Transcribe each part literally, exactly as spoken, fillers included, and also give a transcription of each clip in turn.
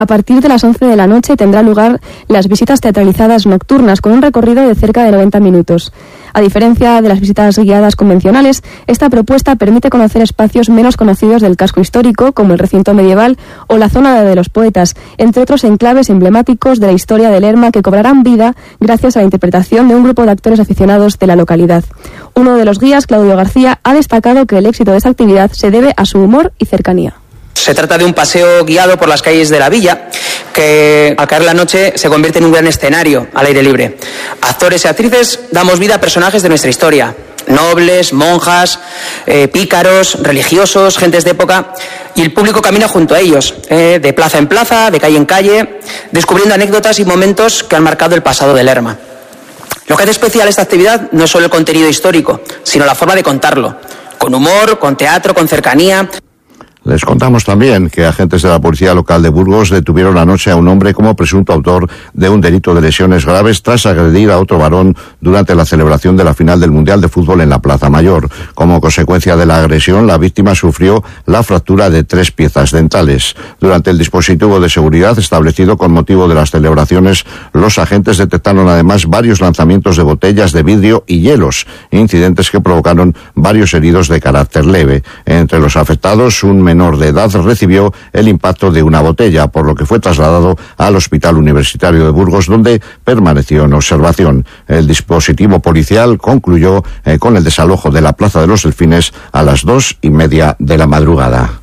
A partir de las once de la noche tendrá lugar las visitas teatralizadas nocturnas con un recorrido de cerca de noventa minutos. A diferencia de las visitas guiadas convencionales, esta propuesta permite conocer espacios menos conocidos del casco histórico, como el recinto medieval o la zona de los poetas, entre otros enclaves emblemáticos de la historia de Lerma que cobrarán vida gracias a la interpretación de un grupo de actores aficionados de la localidad. Uno de los guías, Claudio García, ha destacado que el éxito de esta actividad se debe a su humor y cercanía. Se trata de un paseo guiado por las calles de la villa, que al caer la noche se convierte en un gran escenario al aire libre. Actores y actrices damos vida a personajes de nuestra historia, nobles, monjas, eh, pícaros, religiosos, gentes de época, y el público camina junto a ellos, eh, de plaza en plaza, de calle en calle, descubriendo anécdotas y momentos que han marcado el pasado de Lerma. Lo que hace especial esta actividad no es solo el contenido histórico, sino la forma de contarlo, con humor, con teatro, con cercanía. Les contamos también que agentes de la policía local de Burgos detuvieron anoche a un hombre como presunto autor de un delito de lesiones graves tras agredir a otro varón durante la celebración de la final del Mundial de Fútbol en la Plaza Mayor. Como consecuencia de la agresión, la víctima sufrió la fractura de tres piezas dentales. Durante el dispositivo de seguridad establecido con motivo de las celebraciones, los agentes detectaron además varios lanzamientos de botellas de vidrio y hielos, incidentes que provocaron varios heridos de carácter leve. Entre los afectados, un menor de edad recibió el impacto de una botella, por lo que fue trasladado al Hospital Universitario de Burgos, donde permaneció en observación. El dispositivo policial concluyó eh, con el desalojo de la Plaza de los Delfines a las dos y media de la madrugada.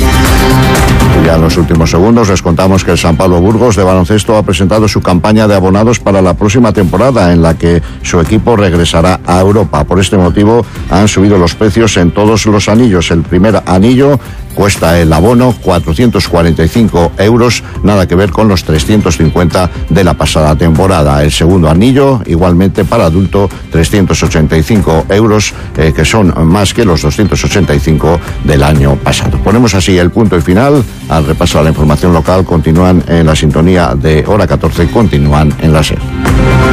Y ya en los últimos segundos les contamos que el San Pablo Burgos de baloncesto ha presentado su campaña de abonados para la próxima temporada, en la que su equipo regresará a Europa. Por este motivo han subido los precios en todos los anillos. El primer anillo cuesta el abono cuatrocientos cuarenta y cinco euros, nada que ver con los trescientos cincuenta de la pasada temporada. El segundo anillo, igualmente para adulto, trescientos ochenta y cinco euros, eh, que son más que los doscientos ochenta y cinco del año pasado. Ponemos así el punto y final al repaso a la información local. Continúan en la sintonía de Hora catorce, continúan en la SER.